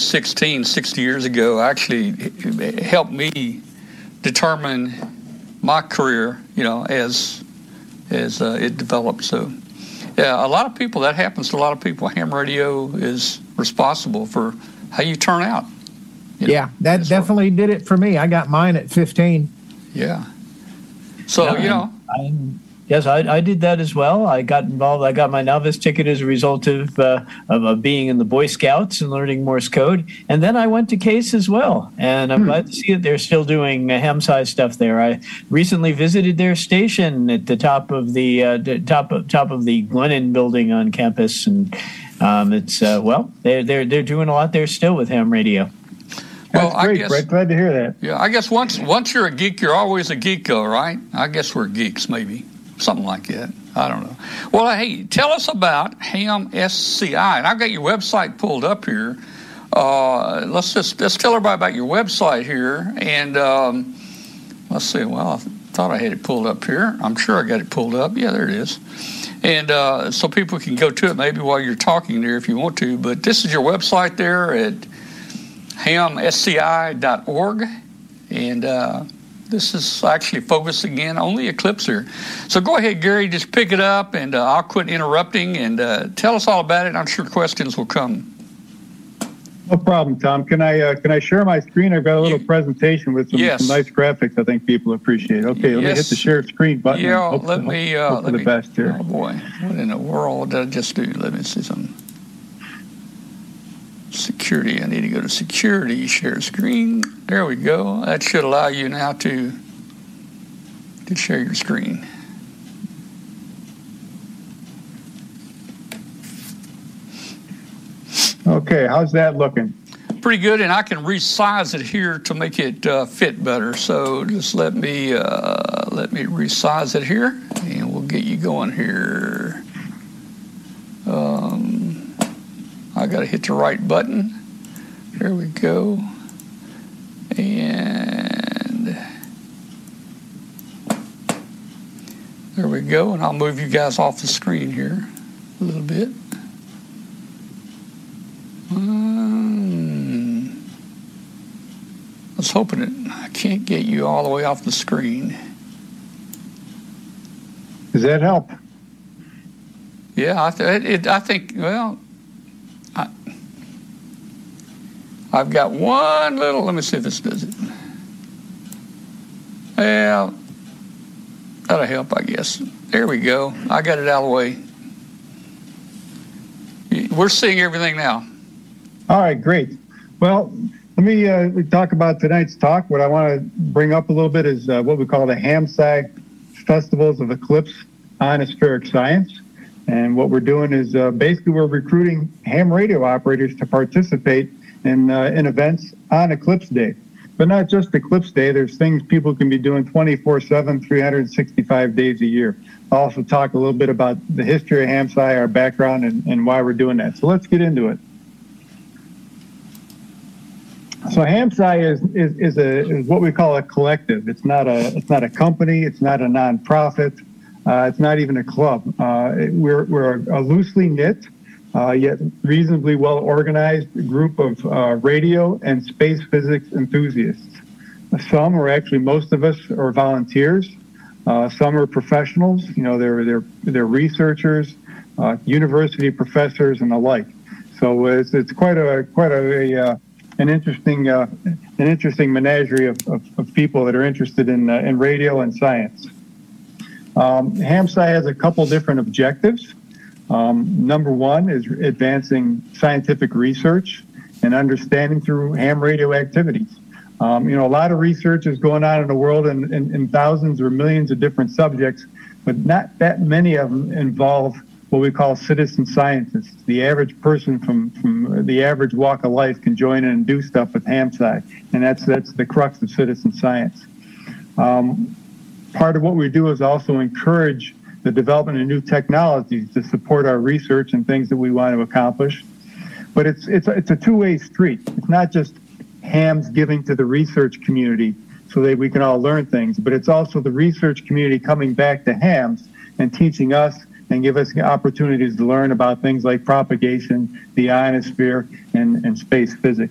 60 years ago actually helped me determine my career, as it developed. So, yeah, a lot of people, that happens to a lot of people. Ham radio is responsible for how you turn out. Yeah, that definitely did it for me. I got mine at 15. Yeah. So, Yes, I did that as well. I got involved. I got my novice ticket as a result of being in the Boy Scouts and learning Morse code. And then I went to Case as well. And I'm glad to see that they're still doing ham-size stuff there. I recently visited their station at the top of the top of the Glennon building on campus, and it's they're doing a lot there still with ham radio. Well, that's great, Brett. Glad to hear that. Yeah, I guess once you're a geek, you're always a geek, though, right? I guess we're geeks, maybe. Something like that. I don't know. Well, hey, tell us about Ham SCI. And I've got your website pulled up here. Let's tell everybody about your website here. And let's see. Well, I thought I had it pulled up here. I'm sure I got it pulled up. Yeah, there it is. And so people can go to it maybe while you're talking there if you want to. But this is your website there at hamsci.org. And this is actually focused again on the eclipse here. So go ahead, Gary, just pick it up, and I'll quit interrupting, and tell us all about it. I'm sure questions will come. No problem, Tom. Can I share my screen? I've got a little presentation with some nice graphics I think people appreciate. Okay, let me hit the share screen button. Yeah, let me the best here. Oh, boy. What in the world did I just do? Let me see something. Security. I need to go to security, share screen. There we go. That should allow you now to share your screen. Okay, how's that looking? Pretty good, and I can resize it here to make it fit better. So just let me resize it here, and we'll get you going here. I got to hit the right button. There we go. And there we go. And I'll move you guys off the screen here a little bit. I was hoping I can't get you all the way off the screen. Does that help? Yeah, I think, well, I've got one little, let me see if this does it. Well, that'll help, I guess. There we go. I got it out of the way. We're seeing everything now. All right, great. Well, let me talk about tonight's talk. What I want to bring up a little bit is what we call the HamSci Festivals of Eclipse Ionospheric Science. And what we're doing is basically we're recruiting ham radio operators to participate in events on Eclipse Day. But not just Eclipse Day. There's things people can be doing 24/7, 365 days a year. I'll also talk a little bit about the history of HamSci, our background, and why we're doing that. So let's get into it. So HamSci is what we call a collective. It's not a company. It's not a nonprofit. It's not even a club. We're a loosely knit, yet reasonably well organized group of radio and space physics enthusiasts. Some, or actually most of us, are volunteers. Some are professionals. You know, they're researchers, university professors, and the like. So it's quite an interesting menagerie of people that are interested in radio and science. HamSci has a couple different objectives. Number one is advancing scientific research and understanding through ham radio activities. A lot of research is going on in the world in thousands or millions of different subjects, but not that many of them involve what we call citizen scientists. The average person from the average walk of life can join in and do stuff with HamSci, and that's the crux of citizen science. Part of what we do is also encourage the development of new technologies to support our research and things that we want to accomplish. But it's a two-way street. It's not just hams giving to the research community so that we can all learn things, but it's also the research community coming back to hams and teaching us and give us opportunities to learn about things like propagation, the ionosphere, and space physics.